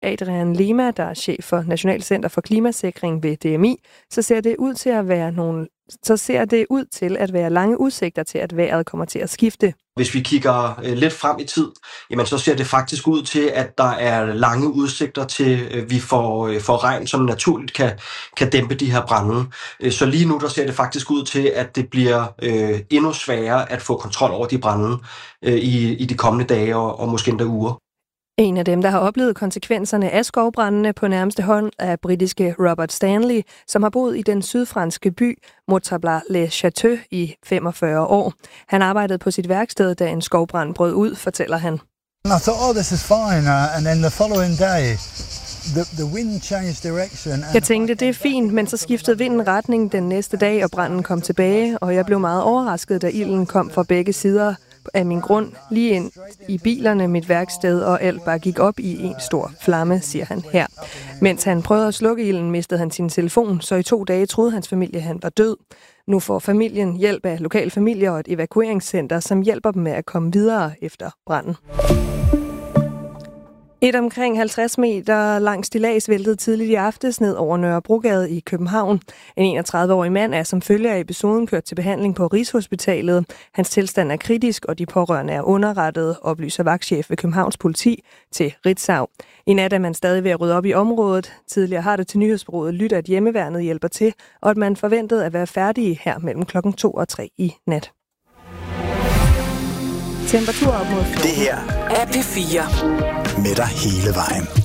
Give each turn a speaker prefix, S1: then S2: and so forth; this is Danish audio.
S1: Adrian Lema, der er chef for National Center for Klimasikring ved DMI, så ser det ud til at være lange udsigter til, at vejret kommer til at skifte.
S2: Hvis vi kigger lidt frem i tid, jamen så ser det faktisk ud til, at der er lange udsigter til, at vi får regn, som naturligt kan dæmpe de her brande. Så lige nu der ser det faktisk ud til, at det bliver endnu sværere at få kontrol over de brande i de kommende dage og måske endda uger.
S1: En af dem, der har oplevet konsekvenserne af skovbrandene på nærmeste hånd, er britiske Robert Stanley, som har boet i den sydfranske by Montablain-le-Château i 45 år. Han arbejdede på sit værksted, da en skovbrand brød ud, fortæller han.
S3: I thought, this is fine, and then the following day, the wind changed direction.
S1: Jeg tænkte, det er fint, men så skiftede vinden retning den næste dag, og branden kom tilbage, og jeg blev meget overrasket, da ilden kom fra begge sider af min grund, lige ind i bilerne, mit værksted, og alt bare gik op i en stor flamme, siger han her. Mens han prøvede at slukke ilden, mistede han sin telefon, så i 2 dage troede hans familie, at han var død. Nu får familien hjælp af lokal familie og et evakueringscenter, som hjælper dem med at komme videre efter branden. Et omkring 50 meter langt stillads væltede tidligt i aftes ned over Nørrebrogade i København. En 31-årig mand er som følge af episoden kørt til behandling på Rigshospitalet. Hans tilstand er kritisk, og de pårørende er underrettet, oplyser vagtchef ved Københavns politi til Ritzau. I nat er man stadig ved at rydde op i området. Tidligere har det til nyhedsbureauet lyttet, at hjemmeværnet hjælper til, og at man forventede at være færdige her mellem klokken 2 og 3 i nat. Temperatur op mod 14.
S4: Det her er P4. Med dig hele vejen.